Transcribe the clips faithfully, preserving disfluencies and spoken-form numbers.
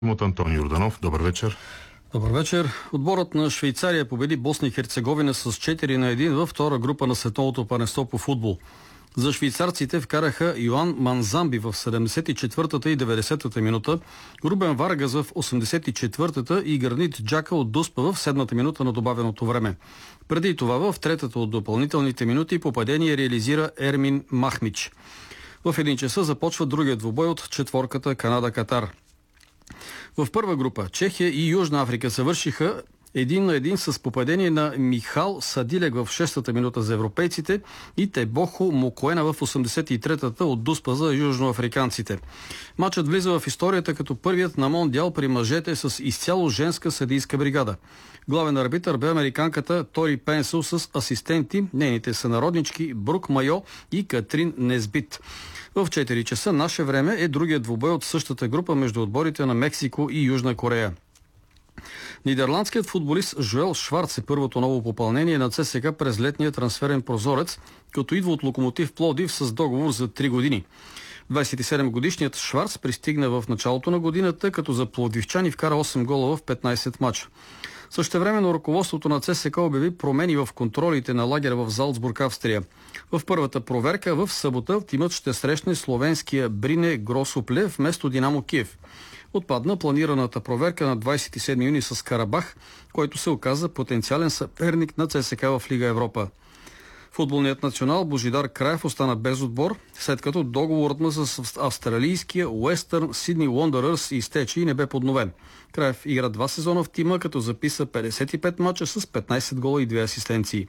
От Антон Йорданов. Добър вечер. Добър вечер. Отборът на Швейцария победи Босна и Херцеговина с четири на едно във втора група на световното първенство по футбол. За швейцарците вкараха Йоан Манзамби в седемдесет и четвъртата и деветдесетата минута, Рубен Варгас в осемдесет и четвъртата и Гранит Джака от Дуспа в седмата минута на добавеното време. Преди това в третата от допълнителните минути попадение реализира Ермин Махмич. В един часа започва другият двубой от четворката Канада-Катар. В първа група Чехия и Южна Африка завършиха един на един с попадение на Михал Садилек в шестата минута за европейците и Тебохо Мокоена в осемдесет и третата от Дуспа за южноафриканците. Матчът влиза в историята като първият на мондиал при мъжете с изцяло женска съдийска бригада. Главен арбитър бе американката Тори Пенсъл с асистенти, нейните сънароднички Брук Майо и Катрин Несбит. В четири часа наше време е другият двубой от същата група между отборите на Мексико и Южна Корея. Нидерландският футболист Жоел Шварц е първото ново попълнение на ЦСКА през летния трансферен прозорец, като идва от Локомотив Пловдив с договор за три години. двадесет и седем годишният Шварц пристигна в началото на годината, като за пловдивчани вкара осем гола в петнадесет мача. Същевременно ръководството на ЦСКА обяви промени в контролите на лагера в Залцбург, Австрия. В първата проверка в събота тимът ще срещне словенския Брине Гросопле вместо Динамо Киев. Отпадна планираната проверка на двадесет и седми юни с Карабах, който се оказа потенциален съперник на ЦСКА в Лига Европа. Футболният национал Божидар Краев остана без отбор, след като договорът му с австралийския Уестърн Сидни Уондърърс изтече и не бе подновен. Краев игра два сезона в тима, като записа петдесет и пет мача с петнадесет гола и две асистенции.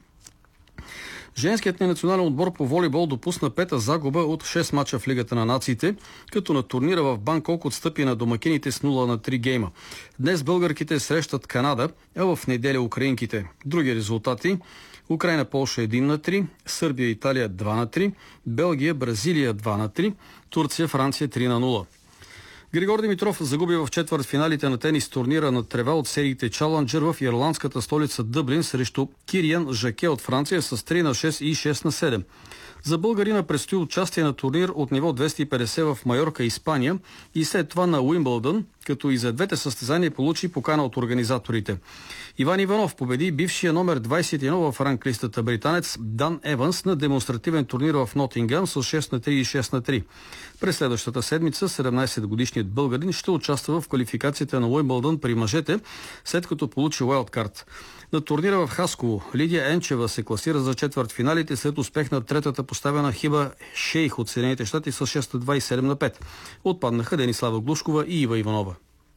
Женският ни национален отбор по волейбол допусна пета загуба от шест мача в Лигата на нациите, като на турнира в Банкок отстъпи на домакините с нула на три гейма. Днес българките срещат Канада, а в неделя украинките. Други резултати: Украина Полша едно на три, Сърбия Италия два на три, Белгия Бразилия два на три, Турция Франция три на нула. Григор Димитров загуби в четвъртфиналите на тенис турнира на трева от сериите Чалънджър в ирландската столица Дъблин срещу Кириан Жаке от Франция с три на шест и шест на седем. За българина предстои участие на турнир от ниво двеста и петдесет в Майорка, Испания и след това на Уимбълдън, като и за двете състезания получи покана от организаторите. Иван Иванов победи бившия номер двадесет и едно в ранглистата британец Дан Еванс на демонстративен турнир в Нотингъм с шест на три и шест на три. През следващата седмица седемнадесетгодишният българин ще участва в квалификацията на Уимбълдън при мъжете, след като получи уайлдкарт. На турнира в Хасково Лидия Енчева се класира за четвъртфиналите след успех на третата поставена Хиба Шейх от Съединените щати с шест на два и седем на пет. Отпаднаха Денислава Глушкова и Ива Иванова.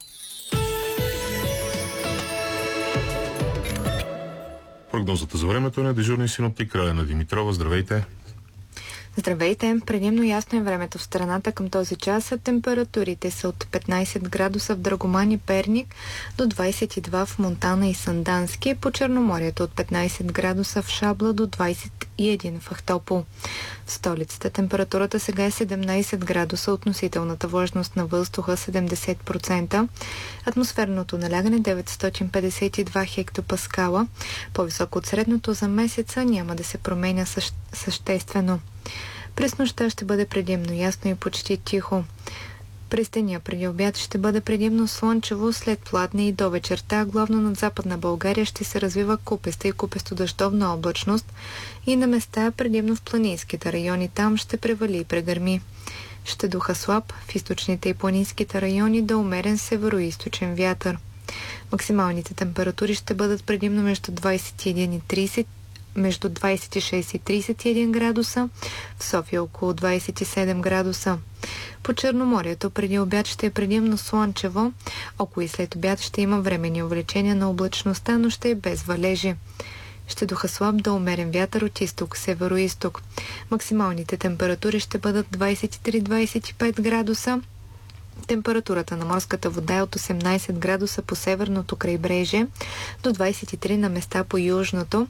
Прогнозата за времето на дежурния синоптик Раяна Димитрова. Здравейте! Здравейте! Предимно ясно е времето в страната към този час. Температурите са от петнадесет градуса в Драгоман и Перник до двадесет и два в Монтана и Сандански, по Черноморието от петнадесет градуса в Шабла до двадесет и един в Ахтопол. В столицата температурата сега е седемнадесет градуса, относителната влажност на въздуха седемдесет процента, атмосферното налягане деветстотин петдесет и два хектопаскала, по-високо от средното за месеца, няма да се променя съще... съществено. През нощта ще бъде предимно ясно и почти тихо. През деня преди обяд ще бъде предимно слънчево, след пладне и до вечерта, главно над Западна България ще се развива купеста и купесто-дъждовна облачност и на места предимно в планинските райони там ще превали и прегърми. Ще духа слаб, в източните и планинските райони да умерен северо-източен вятър. Максималните температури ще бъдат предимно между двадесет и един и тридесет, между двадесет и шест и тридесет и един градуса, в София около двадесет и седем градуса. По Черноморието преди обяд ще е предимно слънчево, около и след обяд ще има временни увеличения на облачността, но ще е без валежи. Ще духа слаб до умерен вятър от изток, северо-изток. Максималните температури ще бъдат двадесет и три до двадесет и пет градуса. Температурата на морската вода е от осемнадесет градуса по северното крайбрежие до двадесет и три на места по южното.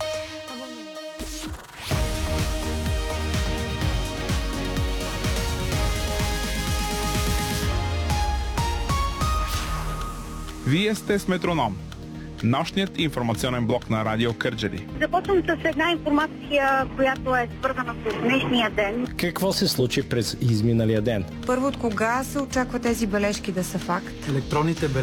Вие сте с Метроном, нощният информационен блок на Радио Кърджали. Започвам с една информация, която е свързана с днешния ден. Какво се случи през изминалия ден? Първо, от кога се очаква тези бележки да са факт? Електронните бележки